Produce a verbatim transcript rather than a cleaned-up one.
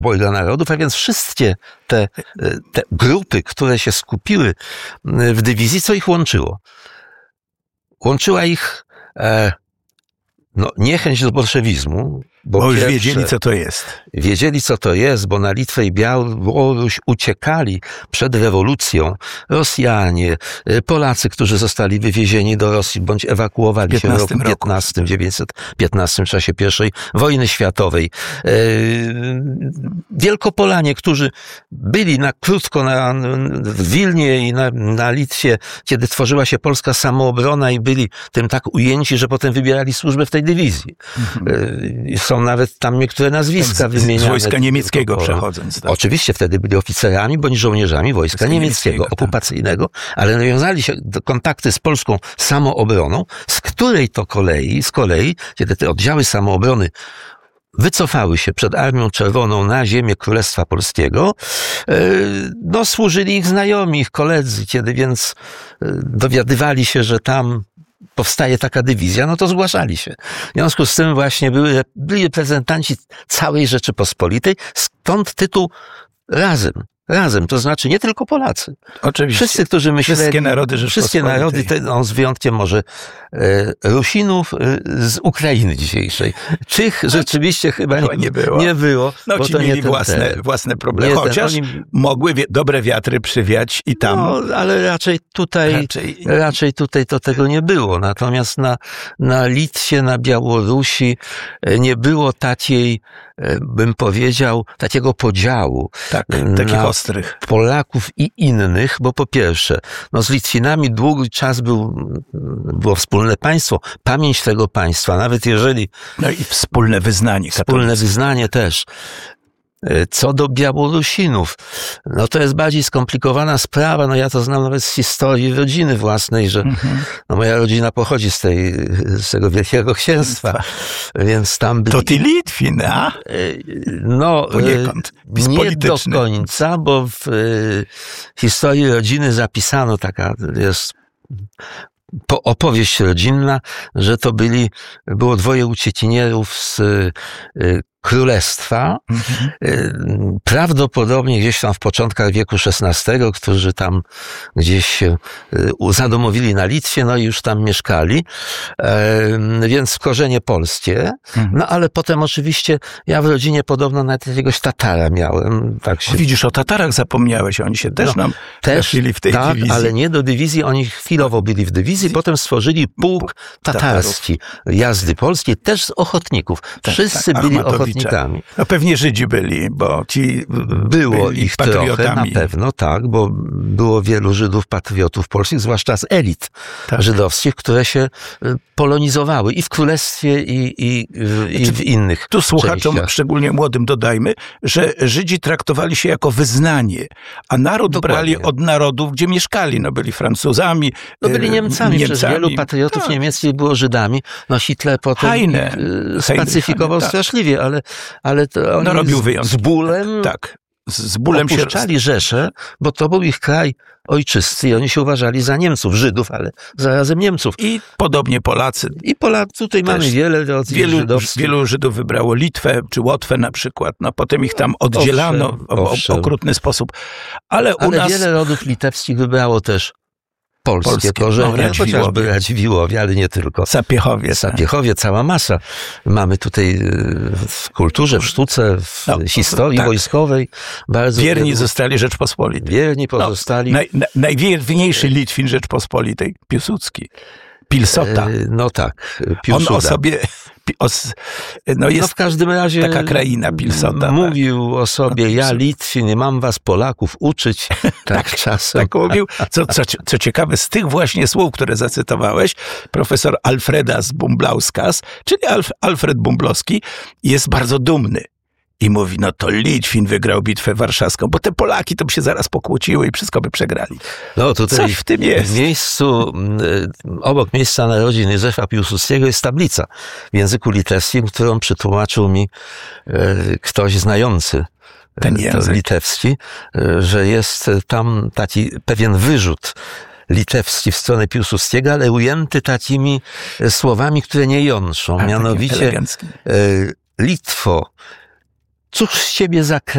obojga narodów, a więc wszystkie te, te grupy, które się skupiły w dywizji, co ich łączyło? Łączyła ich e, no, niechęć do bolszewizmu. Bo, bo już pierwsze, wiedzieli, co to jest. Wiedzieli, co to jest, bo na Litwę i Białoruś uciekali przed rewolucją Rosjanie, Polacy, którzy zostali wywiezieni do Rosji bądź ewakuowali się w roku piętnastym, dziewięćset piętnastym w czasie pierwszej wojny światowej. Wielkopolanie, którzy byli na krótko na, w Wilnie i na, na Litwie, kiedy tworzyła się polska samoobrona i byli tym tak ujęci, że potem wybierali służbę w tej dywizji. Mhm. Są nawet tam niektóre nazwiska tak, wymieniane. Z wojska niemieckiego przechodząc. Tak. Oczywiście wtedy byli oficerami bądź żołnierzami wojska, wojska niemieckiego, niemieckiego, okupacyjnego, tak. Ale nawiązali się kontakty z polską samoobroną, z której to kolei, z kolei, kiedy te oddziały samoobrony wycofały się przed Armią Czerwoną na ziemię Królestwa Polskiego, no służyli ich znajomi, ich koledzy, kiedy więc dowiadywali się, że tam powstaje taka dywizja, no to zgłaszali się. W związku z tym właśnie były, byli reprezentanci całej Rzeczypospolitej, stąd tytuł Razem. Razem, to znaczy nie tylko Polacy. Oczywiście. Wszyscy, którzy myśleli... Wszystkie narody Wszystkie narody, te, no, z wyjątkiem może e, Rusinów e, z Ukrainy dzisiejszej. Czych rzeczywiście chyba nie, nie było. Nie było no bo ci to mieli nie własne, ten, własne problemy, chociaż ten, oni... mogły wie, dobre wiatry przywiać i tam... No, ale raczej tutaj, raczej... raczej tutaj to tego nie było. Natomiast na, na Litwie, na Białorusi nie było takiej, bym powiedział, takiego podziału. Tak, takich ostrych. Polaków i innych, bo po pierwsze, no z Litwinami długi czas był, było wspólne państwo, pamięć tego państwa, nawet jeżeli... No i wspólne wyznanie Wspólne katolickie. wyznanie też. Co do Białorusinów, no to jest bardziej skomplikowana sprawa, no ja to znam nawet z historii rodziny własnej, że mm-hmm. no moja rodzina pochodzi z, tej, z tego Wielkiego Księstwa, więc tam byli... To ty Litwin, a? No, poniekąd. Nie do końca, bo w historii rodziny zapisano, taka jest opowieść rodzinna, że to byli, było dwoje uciekinierów z Królestwa, mm-hmm. prawdopodobnie gdzieś tam w początkach wieku szesnastego, którzy tam gdzieś się zadomowili na Litwie, no i już tam mieszkali, więc korzenie polskie, mm-hmm. no ale potem oczywiście ja w rodzinie podobno nawet jakiegoś Tatara miałem. Tak się... O, widzisz, o Tatarach zapomniałeś, oni się też no, nam trafili w tej tak, dywizji. ale nie do dywizji, oni chwilowo byli w dywizji, potem stworzyli pułk tatarski, jazdy polskiej, też z ochotników. Tak, Wszyscy tak, byli ochotnikami. No pewnie Żydzi byli, bo ci było byli ich trochę, na pewno tak, bo było wielu Żydów patriotów polskich, zwłaszcza z elit tak. żydowskich, które się polonizowały i w Królestwie, i, i, i w innych Tu słuchaczom, częściach. szczególnie młodym dodajmy, że Żydzi traktowali się jako wyznanie, a naród Dokładnie. brali od narodów, gdzie mieszkali. No byli Francuzami, no byli Niemcami, Niemcami. Przecież wielu patriotów tak. niemieckich było Żydami. No Hitler potem Heine. spacyfikował Heine, straszliwie, tak. ale, ale to oni no, robił z, wyjątki. z bólem, tak. z bólem opuszczali się... Rzeszę, bo to był ich kraj ojczysty i oni się uważali za Niemców, Żydów, ale zarazem Niemców. I podobnie Polacy. I Polacy, tutaj Też mamy wiele rodzin wielu, żydowskich. Wielu Żydów wybrało Litwę czy Łotwę na przykład, no potem ich tam oddzielano owszem, w owszem. okrutny sposób. Ale, ale u nas... wiele rodów litewskich wybrało też polskie, polskie korzenie, no, chociażby Radziwiłłowie, ale nie tylko. Sapiechowie. Sapiechowie, cała masa. Mamy tutaj w kulturze, w sztuce, w no, historii tak. wojskowej bardzo Wierni wielu... zostali Rzeczpospolitej. Wierni pozostali. No, naj, na, najwierniejszy Litwin Rzeczpospolitej, Piłsudski. Pilsota. No tak, Piłsuda. On o sobie... Os, no jest no w każdym razie taka kraina Pilsota. Mówił tak. o sobie, ja Litwin, nie mam was Polaków uczyć. Tak, tak czasem. Tak mówił. Co, co, co ciekawe, z tych właśnie słów, które zacytowałeś, profesor Alfredas Bumblauskas, czyli Alf, Alfred Bumblowski, jest bardzo dumny. I mówi, no to Litwin wygrał bitwę warszawską, bo te Polaki to by się zaraz pokłóciły i wszystko by przegrali. No tutaj coś w tym jest. W miejscu, obok miejsca narodzin Józefa Piłsudskiego jest tablica w języku litewskim, którą przetłumaczył mi ktoś znający ten język litewski, że jest tam taki pewien wyrzut litewski w stronę Piłsudskiego, ale ujęty takimi słowami, które nie jątrzą. A, mianowicie Litwo, cóż z ciebie za